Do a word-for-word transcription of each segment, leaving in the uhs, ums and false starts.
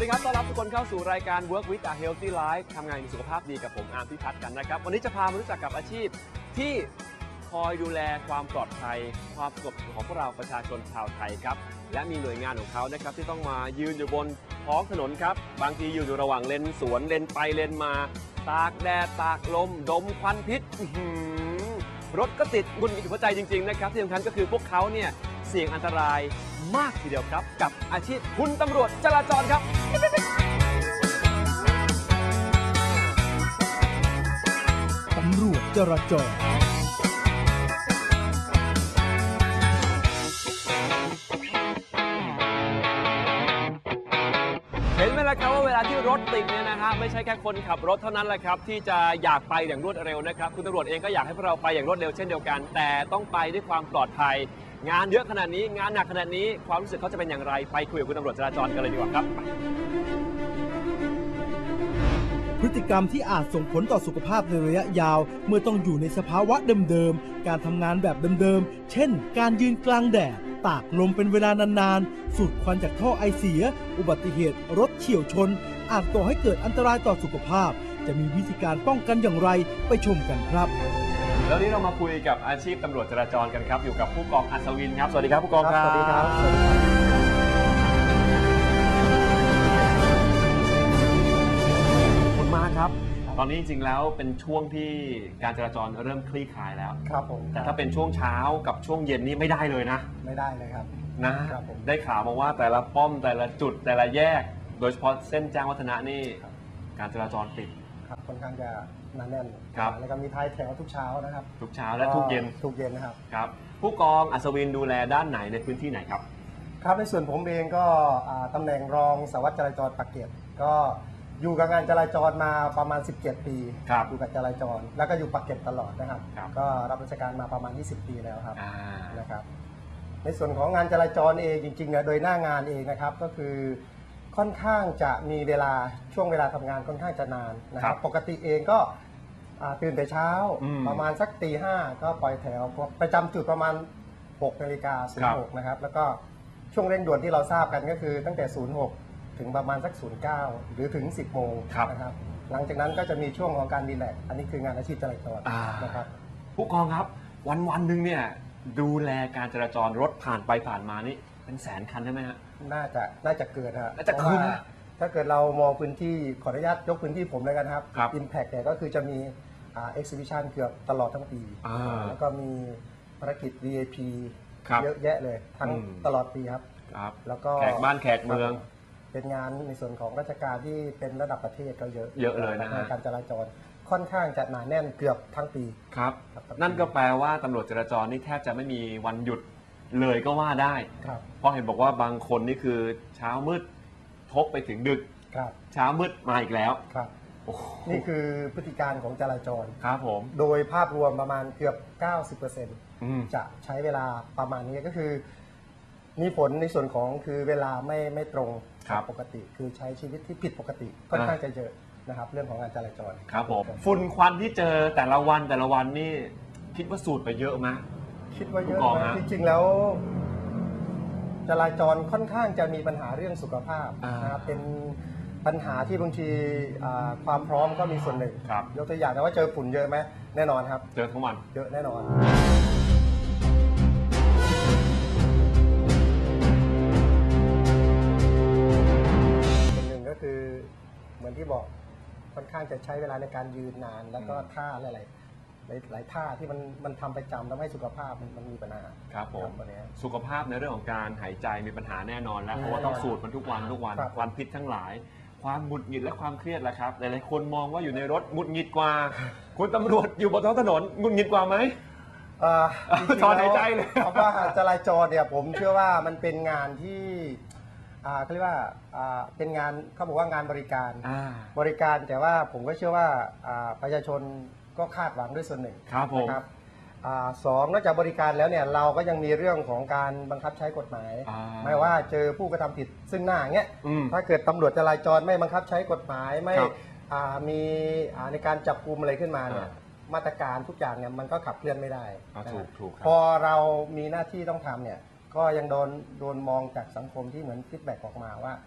ดีครับต้อนรับทุกคนเข้าสู่รายการ Work with a Healthy Life ทำงานมีสุขภาพดีกับผมอาร์มพิพัฒน์กันนะครับวันนี้จะพามารู้จักกับอาชีพที่คอยดูแลความปลอดภัยความสงบของพวกเราประชาชนชาวไทยครับและมีหน่วยงานของเขานะครับที่ต้องมายืนอยู่บนท้องถนนครับบางทีอยู่อยู่ระหว่างเลนสวนเลนไปเลนมาตากแดดตากลมดมควันพิษรถก็ติดงุนงิดหัวใจจริงๆนะครับที่สำคัญก็คือพวกเขาเนี่ยเสี่ยงอันตรายมากทีเดียวครับกับอาชีพคุณตำรวจจราจรครับตำรวจจราจรเห็นไหมล่ะครับว่าเวลาที่รถติดเนี่ยนะฮะไม่ใช่แค่คนขับรถเท่านั้นแหละครับที่จะอยากไปอย่างรวดเร็วนะครับคุณตำรวจเองก็อยากให้พวกเราไปอย่างรวดเร็วเช่นเดียวกันแต่ต้องไปด้วยความปลอดภัยงานเยอะขนาดนี้งานหนักขนาดนี้ความรู้สึกเขาจะเป็นอย่างไรไปคุยกับคุณตำรวจจราจรกันเลยดีกว่าครับพฤติกรรมที่อาจส่งผลต่อสุขภาพในระยะยาวเมื่อต้องอยู่ในสภาวะเดิมๆการทำงานแบบเดิมๆเช่นการยืนกลางแดดตากลมเป็นเวลานานๆสูดควันจากท่อไอเสียอุบัติเหตุรถเฉี่ยวชนอาจก่อให้เกิดอันตรายต่อสุขภาพจะมีวิธีการป้องกันอย่างไรไปชมกันครับแล้วนี้เรามาคุยกับอาชีพตำรวจจราจรกันครับอยู่กับผู้กองอัศวินครับสวัสดีครับผู้กองครับสวัสดีครับคุณมาครับตอนนี้จริงๆแล้วเป็นช่วงที่การจราจรเริ่มคลี่คลายแล้วครับผมแต่ถ้าเป็นช่วงเช้ากับช่วงเย็นนี่ไม่ได้เลยนะไม่ได้เลยครับนะครับผมได้ข่าวมาว่าแต่ละป้อมแต่ละจุดแต่ละแยกโดยเฉพาะเส้นแจ้งวัฒนะนี่การจราจรติดครับค่อนข้างจะหนาแน่นครับแล้วก็มีท้ายแถวทุกเช้านะครับทุกเช้าและทุกเย็นทุกเย็นนะครับครับผู้กองอัศวินดูแลด้านไหนในพื้นที่ไหนครับครับในส่วนผมเองก็ตำแหน่งรองสารวัตรจราจรปากเกร็ดก็อยู่กับงานจราจรมาประมาณสิบเจ็ดปีอยู่กับจราจรแล้วก็อยู่ปากเกร็ดตลอดนะครับก็รับราชการมาประมาณยี่สิบปีแล้วครับนะครับในส่วนของงานจราจรเองจริงๆโดยหน้างานเองนะครับก็คือค่อนข้างจะมีเวลาช่วงเวลาทำงานค่อนข้างจะนานนะครับปกติเองก็ตื่นแต่เช้าประมาณสักตีห้าก็ปล่อยแถวประจำจุดประมาณหกนาฬิกาศูนย์หกนะครับแล้วก็ช่วงเร่งด่วนที่เราทราบกันก็คือตั้งแต่ศูนย์หกถึงประมาณสักศูนย์เก้าหรือถึงสิบโมงนะครับหลังจากนั้นก็จะมีช่วงของการรีแลกซ์อันนี้คืองานอาชีพจราจรนะครับผู้กองครับวันวันหนึ่งเนี่ยดูแลการจราจรรถผ่านไปผ่านมานี่เป็นแสนคันใช่ไหมฮะน่าจะน่าจะเกิดฮะน่าจะเกิดถ้าเกิดเรามองพื้นที่ขออนุญาตยกพื้นที่ผมเลยกันครับ Impact เนี่ยก็คือจะมีอ่า Exhibition เกือบตลอดทั้งปีแล้วก็มีภารกิจ วี ไอ พี เยอะแยะเลยทั้งตลอดปีครับแล้วก็แขกบ้านแขกเมืองเป็นงานในส่วนของราชการที่เป็นระดับประเทศก็เยอะเยอะเลยนะฮะการจราจรค่อนข้างจะหนาแน่นเกือบทั้งปีครับนั่นก็แปลว่าตำรวจจราจรนี่แทบจะไม่มีวันหยุดเลยก็ว่าได้เพราะเห็นบอกว่าบางคนนี่คือเช้ามืดทบไปถึงดึกเช้ามืดมาอีกแล้วนี่คือพฤติการของจราจรครับผมโดยภาพรวมประมาณเกือบ เก้าสิบเปอร์เซ็นต์ จะใช้เวลาประมาณนี้ก็คือมีผลในส่วนของคือเวลาไม่ไม่ตรงปกติคือใช้ชีวิตที่ผิดปกติค่อนข้างจะเยอะนะครับเรื่องของงานจราจรครับผมฝุ่นควันที่เจอแต่ละวันแต่ละวันนี่คิดว่าสูดไปเยอะไหมคิดว่าเยอะนะจริงๆแล้วจราจรค่อนข้างจะมีปัญหาเรื่องสุขภาพนะครับเป็นปัญหาที่บางทีความพร้อมก็มีส่วนหนึ่งยกตัวอย่างนะว่าเจอฝุ่นเยอะไหมแน่นอนครับเจอทั้งวันเยอะแน่นอนส่วนหนึ่งก็คือเหมือนที่บอกค่อนข้างจะใช้เวลาในการยืนนานแล้วก็ท่าอะไรหลายท่าที่มันมันทำไปจำทำให้สุขภาพมันมันมีปัญหาครับผมสุขภาพในเรื่องของการหายใจมีปัญหาแน่นอนแล้วเพราะว่าต้องสูดมันทุกวันทุกวันควันพิษทั้งหลายความหงุดหงิดและความเครียดแหละครับหลายๆคนมองว่าอยู่ในรถหงุดหงิดกว่าคุณตำรวจอยู่บนท้องถนนหงุดหงิดกว่าไหมถอนหายใจเลยเพราะว่าจราจรเนี่ยผมเชื่อว่ามันเป็นงานที่เขาเรียกว่าเป็นงานเขาบอกว่างานบริการบริการแต่ว่าผมก็เชื่อว่าประชาชนก็คาดหวังด้วยส่วนหนึ่งนะครับสองนอกจากบริการแล้วเนี่ยเราก็ยังมีเรื่องของการบังคับใช้กฎหมายไม่ว่าเจอผู้กระทำผิดซึ่งหน้าอย่างเงี้ยถ้าเกิดตำรวจจราจรไม่บังคับใช้กฎหมายไม่มีในการจับกุมอะไรขึ้นมาเนี่ยมาตรการทุกอย่างเนี่ยมันก็ขับเคลื่อนไม่ได้พอเรามีหน้าที่ต้องทำเนี่ยก็ยังโดนโดนมองจากสังคมที่เหมือนฟีดแบ็กออกมาว่า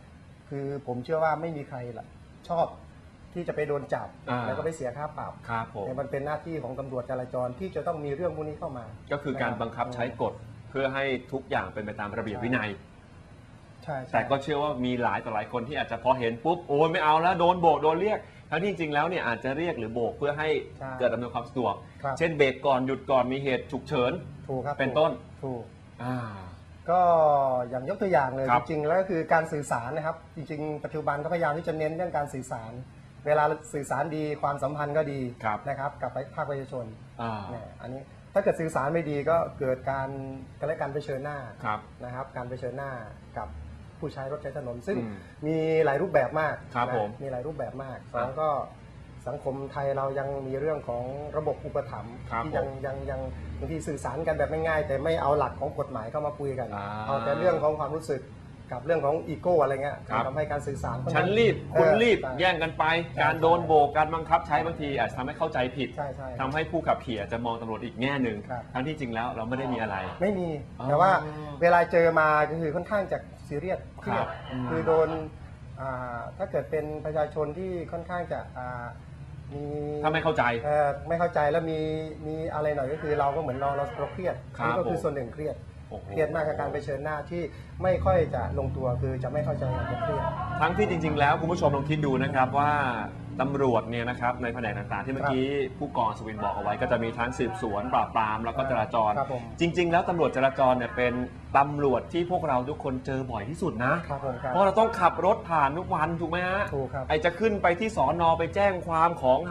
คือผมเชื่อว่าไม่มีใครล่ะชอบที่จะไปโดนจับอ่าแล้วก็ไปเสียค่าปรับครับผมแต่มันเป็นหน้าที่ของตำรวจจราจรที่จะต้องมีเรื่องพวกนี้เข้ามาก็คือการบังคับใช้กฎเพื่อให้ทุกอย่างเป็นไปตามระเบียบวินัยใช่ใช่แต่ก็เชื่อว่ามีหลายต่อหลายคนที่อาจจะพอเห็นปุ๊บโอ้ยไม่เอาแล้วโดนโบกโดนเรียกทั้งที่จริงแล้วเนี่ยอาจจะเรียกหรือโบกเพื่อให้เกิดอำนวยความสะดวกครับเช่นเบรกก่อนหยุดก่อนมีเหตุฉุกเฉินถูกครับเป็นต้นถูกอ่าก็อย่างยกตัวอย่างเลยครัจบริงๆแล้วก็คือการสื่อสารนะครับ จริงๆ ปัจจุบันก็พยายามที่จะเน้นเรื่องการสื่อสาร เวลาสื่อสารดีความสัมพันธ์ก็ดีครับนะครับกับภาคประชาชนอ่าเนี่ยอันนี้ถ้าเกิดสื่อสารไม่ดีก็เกิดการการและการเผชิญหน้าครับนะครับการเผชิญหน้ากับผู้ใช้รถใช้ถนน ซึ่งอืมมีหลายรูปแบบมากครับนะผมมีหลายรูปแบบมากสครัอบ งก็สังคมไทยเรายังมีเรื่องของระบบอุปถัมภ์ครับที่ยังผมยังยังบางทีสื่อสารกันแบบง่ายๆแต่ไม่เอาหลักของกฎหมายเข้ามาคุยกันอ่าเอาแต่เรื่องของความรู้สึกกับเรื่องของอีโก้อะไรเงี้ยครับทำให้การสื่อสารค่อฉันข้างรีบคุณรีบเออแย่งกันไปใช่การโดนโบกการบังคับใช้บางทีอาจจะทำให้เข้าใจผิดใช่ใช่ทำให้ผู้ขับขี่อาจจะมองตำรวจอีกแง่หนึ่งครับทั้งที่จริงแล้วเราไม่ได้มีอะไรไม่มีอ๋อแต่ว่าเวลาเจอมาก็คือค่อนข้างจะซีเรียสเครียครัดบอืมคือโดนอ่าถ้าเกิดเป็นประชาชนที่ค่อนข้างจะอ่ามีถ้าไม่เข้าใจเอ่อไม่เข้าใจแล้วมีมีอะไรหน่อยก็คือเราก็เหมือนเราเราเราเครียดครับนี่ก็คือผมส่วนหนึ่งเครียดโอ้โหเครียดมากกับการเผชิญหน้าที่ไม่ค่อยจะลงตัวคือจะไม่เข้าใจกันจะเครียดทั้งที่จริง ๆ แล้วคุณผู้ชมลองคิดดูนะครับว่าตำรวจเนี่ยนะครับในแผนกต่างๆ ที่เมื่อกี้ผู้กองสวินบอกเอาไว้ก็จะมีทั้งสืบสวนปราบปรามแล้วก็จราจรครับผมจริง ๆ แล้วตำรวจจราจรเนี่ยเป็นตำรวจที่พวกเราทุกคนเจอบ่อยที่สุดนะครับผมครับเพราะเราต้องขับรถผ่านทุกวันถูกไหมฮะถูกครับไอจะขึ้นไปที่สอนอไปแจ้งความของ